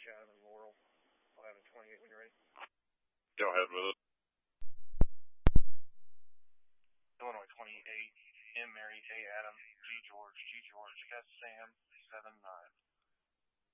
Chatham and Laurel. 1128 when you're ready. Go ahead with it. Illinois 28, M. Mary, A. Adam, G. George, S. Sam, 79.